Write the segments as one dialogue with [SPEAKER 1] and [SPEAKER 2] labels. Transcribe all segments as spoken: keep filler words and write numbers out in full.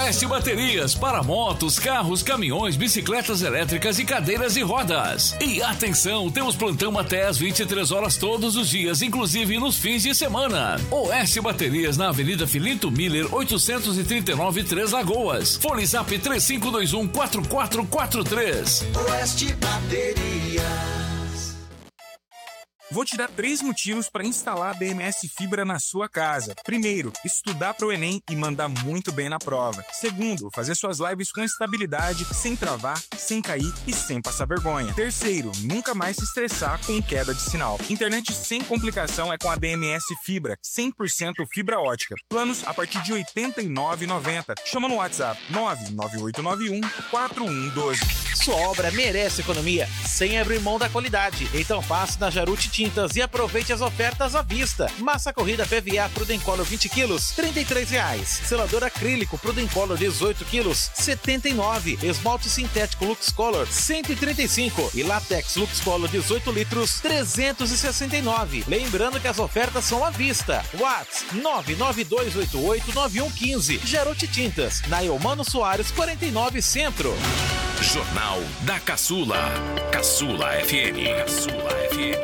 [SPEAKER 1] Oeste Baterias para motos, carros, caminhões, bicicletas elétricas e cadeiras de rodas. E atenção, temos plantão até às vinte e três horas todos os dias, inclusive nos fins de semana. Oeste Baterias na Avenida Filinto Miller, oitocentos e trinta e nove, Três Lagoas. Fone Zap três cinco dois um, quatro quatro quatro três.
[SPEAKER 2] Oeste Baterias.
[SPEAKER 3] Vou te dar três motivos para instalar a B M S Fibra na sua casa. Primeiro, estudar para o Enem e mandar muito bem na prova. Segundo, fazer suas lives com estabilidade, sem travar, sem cair e sem passar vergonha. Terceiro, nunca mais se estressar com queda de sinal. Internet sem complicação é com a B M S Fibra, cem por cento fibra ótica. Planos a partir de oitenta e nove reais e noventa centavos. Chama no WhatsApp nove nove oito nove um, quatro um um dois.
[SPEAKER 4] Sua obra merece economia, sem abrir mão da qualidade. Então passe na Jaruti Tintas e aproveite as ofertas à vista. Massa corrida P V A Prudencolor vinte quilos, trinta e três reais. Selador acrílico Prudencolor dezoito quilos, setenta e nove reais. Esmalte sintético Lux Color, cento e trinta e cinco reais. E látex Lux Color dezoito litros, trezentos e sessenta e nove reais. Lembrando que as ofertas são à vista. WhatsApp nove nove dois oito oito nove um um cinco. Jaruti Tintas, na Eumano Soares quarenta e nove Centro.
[SPEAKER 5] Jornal da Caçula. Caçula F M. Caçula F M.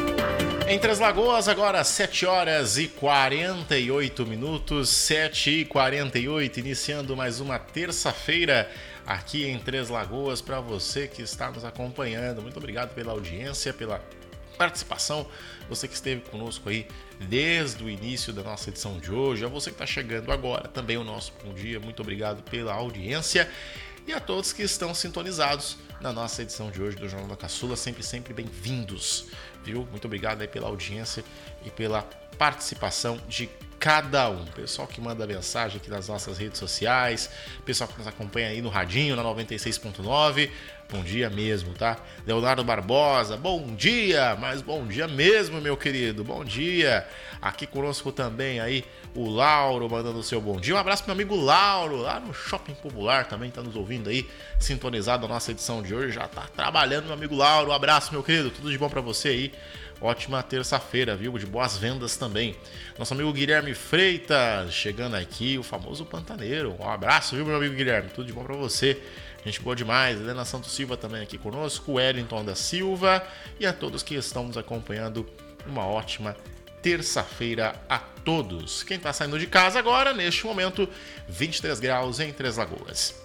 [SPEAKER 6] Em Três Lagoas, agora sete horas e quarenta e oito minutos, sete e quarenta e oito, iniciando mais uma terça-feira aqui em Três Lagoas para você que está nos acompanhando. Muito obrigado pela audiência, pela participação, você que esteve conosco aí desde o início da nossa edição de hoje, a você que está chegando agora, também o nosso bom dia, muito obrigado pela audiência. E a todos que estão sintonizados na nossa edição de hoje do Jornal da Caçula, sempre, sempre bem-vindos, viu? Muito obrigado aí pela audiência e pela participação de cada um. Pessoal que manda mensagem aqui nas nossas redes sociais, pessoal que nos acompanha aí no radinho, na noventa e seis ponto nove, bom dia mesmo, tá? Leonardo Barbosa, bom dia, mas bom dia mesmo, meu querido, bom dia. Aqui conosco também aí o Lauro, mandando o seu bom dia. Um abraço pro meu amigo Lauro, lá no Shopping Popular, também tá nos ouvindo aí, sintonizado a nossa edição de hoje, já tá trabalhando, meu amigo Lauro. Um abraço, meu querido, tudo de bom pra você aí. Ótima terça-feira, viu? De boas vendas também. Nosso amigo Guilherme Freitas, chegando aqui, o famoso Pantaneiro. Um abraço, viu, meu amigo Guilherme? Tudo de bom pra você. Gente boa demais. Helena Santos Silva também aqui conosco. Wellington da Silva. E a todos que estão nos acompanhando, uma ótima terça-feira a todos. Quem tá saindo de casa agora, neste momento, vinte e três graus em Três Lagoas.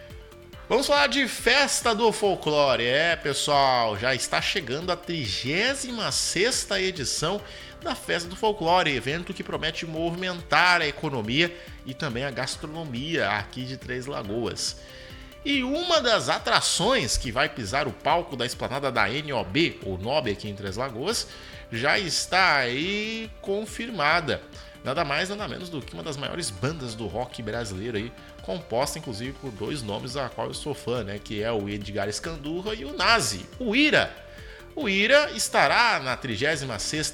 [SPEAKER 6] Vamos falar de Festa do Folclore. É, pessoal, já está chegando a trigésima sexta edição da Festa do Folclore, evento que promete movimentar a economia e também a gastronomia aqui de Três Lagoas. E uma das atrações que vai pisar o palco da esplanada da N O B, ou N O B aqui em Três Lagoas, já está aí confirmada. Nada mais, nada menos do que uma das maiores bandas do rock brasileiro aí, composta inclusive por dois nomes a qual eu sou fã, né? Que é o Edgar Escandurra e o Nazi, o Ira. O Ira estará na trigésima sexta